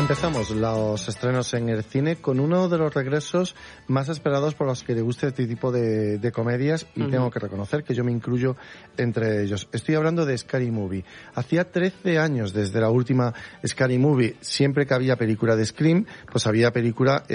Empezamos los estrenos en el cine con uno de los regresos más esperados por los que le guste este tipo de comedias y tengo que reconocer que yo me incluyo entre ellos. Estoy hablando de Scary Movie. Hacía 13 años desde la última Scary Movie. Siempre que había película de Scream, pues había película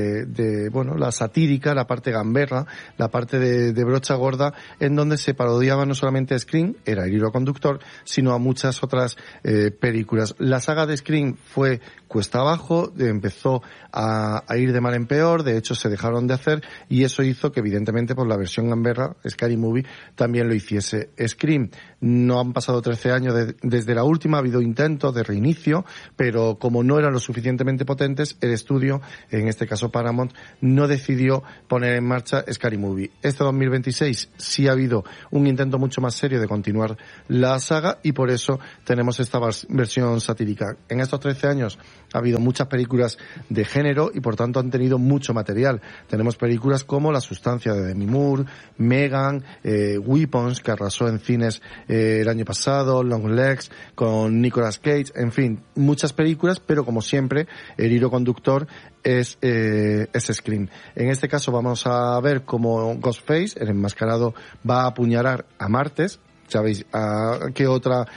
la satírica, la parte gamberra, la parte de brocha gorda, en donde se parodiaba no solamente a Scream, era el hilo conductor, sino a muchas otras películas. La saga de Scream fue cuesta abajo, empezó a ir de mal en peor, de hecho se dejaron de hacer y eso hizo que evidentemente pues la versión gamberra, Scary Movie, también lo hiciese Scream. No han pasado 13 años desde la última, ha habido intentos de reinicio, pero como no eran lo suficientemente potentes, el estudio, en este caso Paramount, no decidió poner en marcha Scary Movie. Este 2026 sí ha habido un intento mucho más serio de continuar la saga y por eso tenemos esta versión satírica. En estos 13 años ha habido muchas películas de género y por tanto han tenido mucho material. Tenemos películas como La sustancia de Demi Moore, Megan, Weapons, que arrasó en cines el año pasado, Long Legs, con Nicolas Cage, en fin, muchas películas, pero como siempre, el hilo conductor es Scream. En este caso vamos a ver cómo Ghostface, el enmascarado, va a apuñalar a Martes. ¿Sabéis a qué otra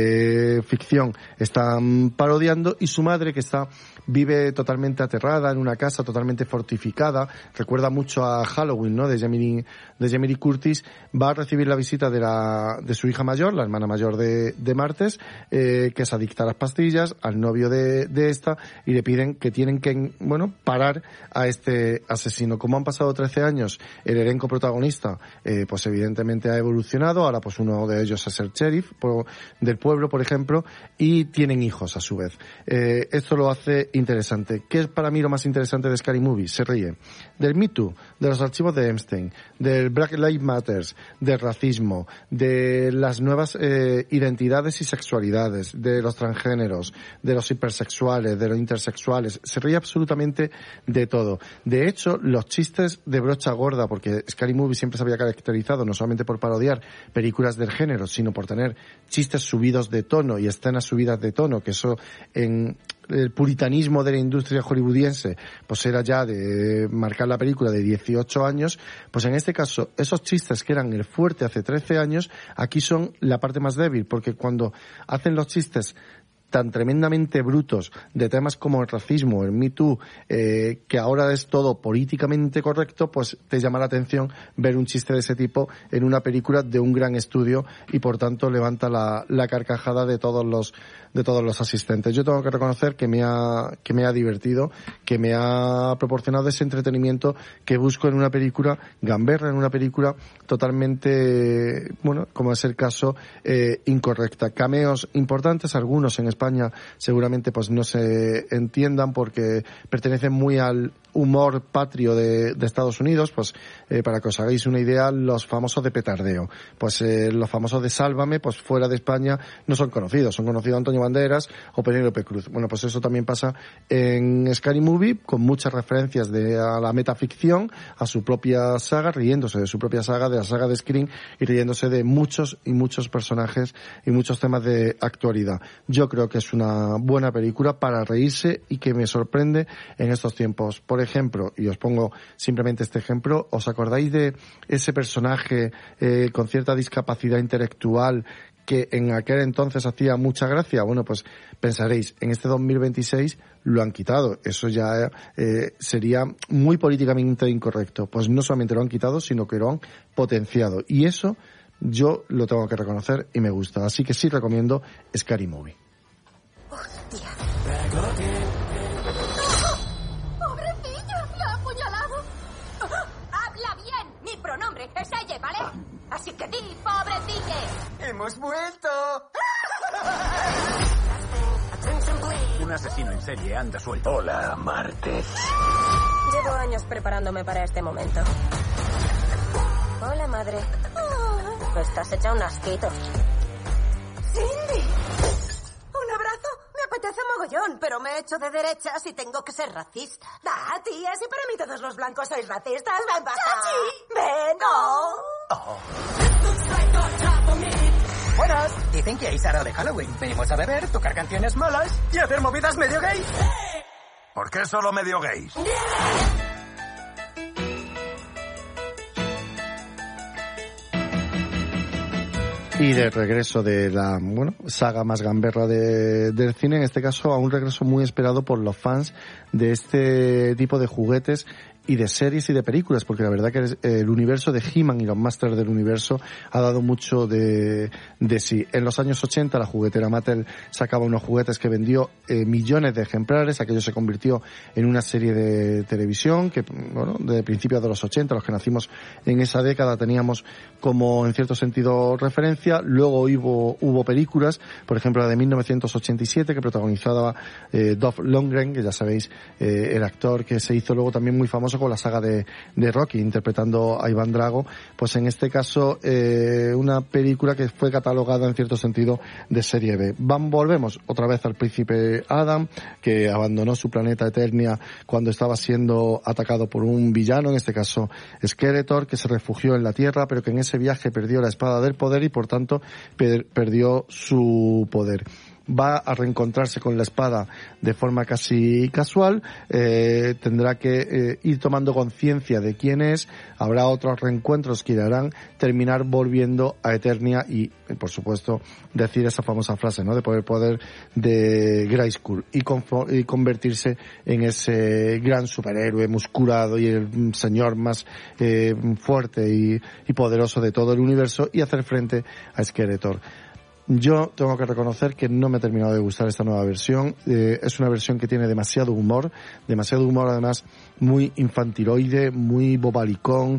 ficción están parodiando? Y su madre, que vive totalmente aterrada en una casa totalmente fortificada, recuerda mucho a Halloween, ¿no? De Jamie Lee Curtis, va a recibir la visita de su hija mayor, la hermana mayor de Martes, que es adicta a las pastillas, al novio de esta, y le piden que tienen que, parar a este asesino. Como han pasado 13 años, el elenco protagonista, pues evidentemente ha evolucionado, ahora pues uno de ellos es el sheriff del pueblo, por ejemplo, y tienen hijos a su vez. Esto lo hace interesante. ¿Qué es para mí lo más interesante de Scary Movie? Se ríe del Me Too, de los archivos de Epstein, del Black Lives Matter, del racismo, de las nuevas identidades y sexualidades, de los transgéneros, de los hipersexuales, de los intersexuales. Se ríe absolutamente de todo. De hecho, los chistes de brocha gorda, porque Scary Movie siempre se había caracterizado no solamente por parodiar películas del género, sino por tener chistes subidos de tono y escenas subidas de tono, que eso en el puritanismo de la industria hollywoodiense pues era ya de marcar la película de 18 años, pues en este caso esos chistes que eran el fuerte hace 13 años, aquí son la parte más débil, porque cuando hacen los chistes tan tremendamente brutos de temas como el racismo, el Me Too, que ahora es todo políticamente correcto, pues te llama la atención ver un chiste de ese tipo en una película de un gran estudio y por tanto levanta la carcajada de todos los asistentes. Yo tengo que reconocer que me ha divertido, que me ha proporcionado ese entretenimiento que busco en una película gamberra, en una película totalmente, como es el caso, incorrecta. Cameos importantes, algunos en España seguramente pues no se entiendan porque pertenecen muy al humor patrio de Estados Unidos, pues para que os hagáis una idea, los famosos de petardeo, pues los famosos de Sálvame, pues fuera de España no son conocidos Antonio Banderas o Penélope Cruz. Bueno, pues eso también pasa en Scary Movie, con muchas referencias a la metaficción, a su propia saga, riéndose de su propia saga, de la saga de Scream, y riéndose de muchos y muchos personajes y muchos temas de actualidad. Yo creo que es una buena película para reírse y que me sorprende en estos tiempos. Por ejemplo, y os pongo simplemente este ejemplo, ¿os acordáis de ese personaje con cierta discapacidad intelectual que en aquel entonces hacía mucha gracia? Bueno, pues pensaréis, en este 2026 lo han quitado. Eso ya sería muy políticamente incorrecto. Pues no solamente lo han quitado, sino que lo han potenciado. Y eso yo lo tengo que reconocer y me gusta. Así que sí recomiendo Scary Movie. ¡Hostia! ¡Pobrecilla! ¡La ha apuñalado! ¡Habla bien! Mi pronombre es ella, ¿vale? Así que di, pobrecilla. ¡Hemos vuelto! Un asesino en serie anda suelto. Hola, Martes. Llevo años preparándome para este momento. Hola, madre. Estás hecha un asquito. ¡Cindy! ¿Un abrazo? Me apetece mogollón, pero me he hecho de derechas y tengo que ser racista. Ah, tía, si para mí todos los blancos sois racistas, ven para acá. ¡Chachi! ¡Ven, no! Oh. Buenas. Dicen que hay Sara de Halloween. Venimos a beber, tocar canciones malas y hacer movidas medio gay. ¿Por qué solo medio gays? Y de regreso de la saga más gamberra del cine, en este caso a un regreso muy esperado por los fans de este tipo de juguetes y de series y de películas, porque la verdad que el universo de He-Man y los Masters del Universo ha dado mucho de sí. En los años 80 la juguetera Mattel sacaba unos juguetes que vendió millones de ejemplares, aquello se convirtió en una serie de televisión que, de principios de los 80, los que nacimos en esa década teníamos como en cierto sentido referencia. Luego hubo películas, por ejemplo la de 1987 que protagonizaba Dolph Lundgren, que ya sabéis, el actor que se hizo luego también muy famoso con la saga de Rocky, interpretando a Iván Drago. Pues en este caso una película que fue catalogada en cierto sentido de serie B. Volvemos otra vez al príncipe Adam, que abandonó su planeta Eternia cuando estaba siendo atacado por un villano, en este caso Skeletor, que se refugió en la Tierra, pero que en ese viaje perdió la espada del poder y por tanto perdió su poder. Va a reencontrarse con la espada de forma casi casual, tendrá que ir tomando conciencia de quién es, habrá otros reencuentros que le harán terminar volviendo a Eternia y, por supuesto, decir esa famosa frase, ¿no?, de poder de Grayskull y convertirse en ese gran superhéroe musculado y el señor más fuerte y poderoso de todo el universo y hacer frente a Skeletor. Yo tengo que reconocer que no me ha terminado de gustar esta nueva versión. Es una versión que tiene demasiado humor además muy infantiloide, muy bobalicón,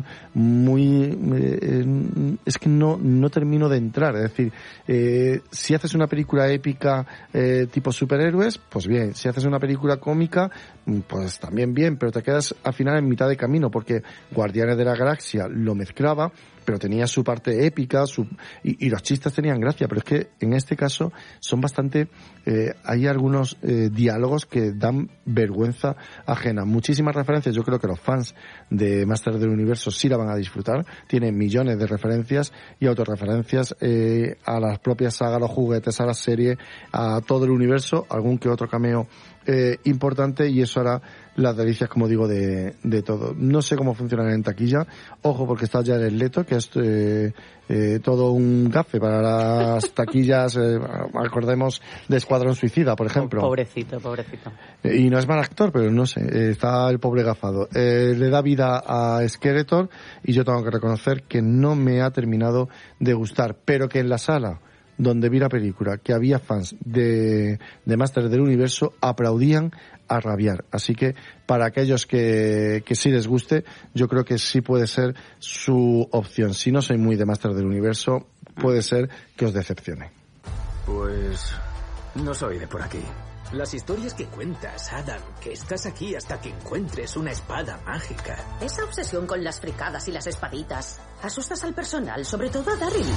es que no termino de entrar. Es decir, si haces una película épica tipo superhéroes, pues bien. Si haces una película cómica, pues también bien, pero te quedas al final en mitad de camino, porque Guardianes de la Galaxia lo mezclaba, pero tenía su parte épica, y los chistes tenían gracia, pero es que en este caso son bastante, hay algunos diálogos que dan vergüenza ajena. Muchísimas referencias, yo creo que los fans de Masters del Universo sí la van a disfrutar, tienen millones de referencias y autorreferencias a las propias sagas, a los juguetes, a la serie, a todo el universo, algún que otro cameo importante, y eso hará las delicias, como digo, de todo. No sé cómo funcionará en taquilla. Ojo, porque está Jared Leto, que es todo un gafe para las taquillas, acordemos de Escuadrón Suicida, por ejemplo. Pobrecito. Y no es mal actor, pero no sé, está el pobre gafado. Le da vida a Skeletor y yo tengo que reconocer que no me ha terminado de gustar, pero que en la sala donde vi la película, que había fans de Masters del Universo, aplaudían a rabiar. Así que para aquellos que sí les guste, yo creo que sí puede ser su opción. Si no soy muy de Masters del Universo, puede ser que os decepcione. Pues no soy de por aquí. Las historias que cuentas, Adam, que estás aquí hasta que encuentres una espada mágica. Esa obsesión con las fricadas y las espaditas. Asustas al personal, sobre todo a Daryl.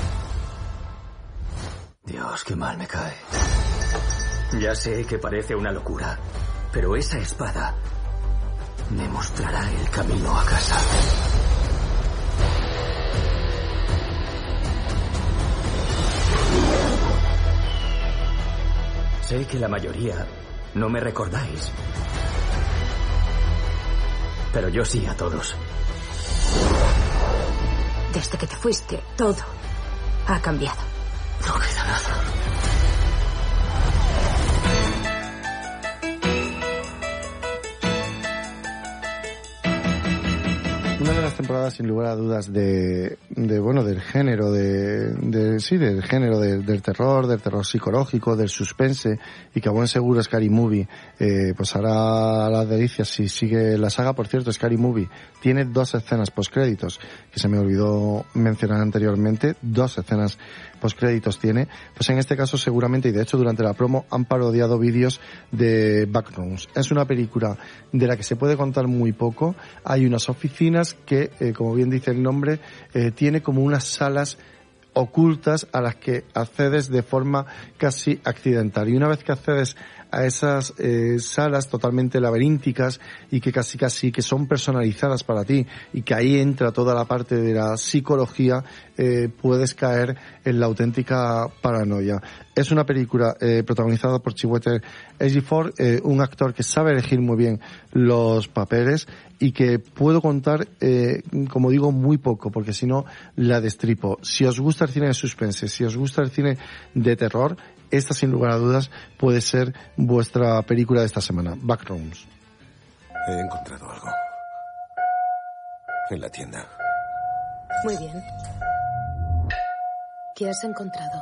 Dios, qué mal me cae. Ya sé que parece una locura, pero esa espada me mostrará el camino a casa. Sé que la mayoría no me recordáis, pero yo sí a todos. Desde que te fuiste, todo ha cambiado. No queda nada. Una de las temporadas, sin lugar a dudas, del género, del género del terror psicológico, del suspense, y que a buen seguro Scary Movie pues hará las delicias si sigue la saga. Por cierto, Scary Movie tiene 2 escenas postcréditos, que se me olvidó mencionar anteriormente. 2 escenas postcréditos tiene. Pues en este caso seguramente, y de hecho durante la promo han parodiado vídeos de Backrooms. Es una película de la que se puede contar muy poco. Hay unas oficinas que, como bien dice el nombre, tiene como unas salas ocultas a las que accedes de forma casi accidental. Y una vez que accedes a esas salas totalmente laberínticas y que casi que son personalizadas para ti, y que ahí entra toda la parte de la psicología, puedes caer en la auténtica paranoia. Es una película protagonizada por Chiwetel Ejiofor, un actor que sabe elegir muy bien los papeles y que puedo contar, como digo, muy poco, porque si no la destripo. Si os gusta el cine de suspense, si os gusta el cine de terror, esta sin lugar a dudas puede ser vuestra película de esta semana. Backrooms. He encontrado algo en la tienda. Muy bien. ¿Qué has encontrado?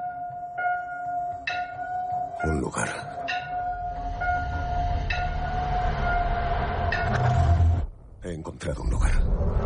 Un lugar. He encontrado un lugar.